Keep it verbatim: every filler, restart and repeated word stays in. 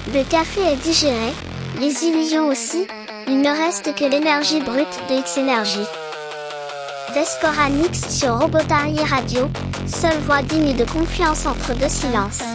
Le café est digéré, les illusions aussi, il ne reste que l'énergie brute de X-Energy. Vescora Mix sur Robotari Radio, seule voix digne de confiance entre deux silences.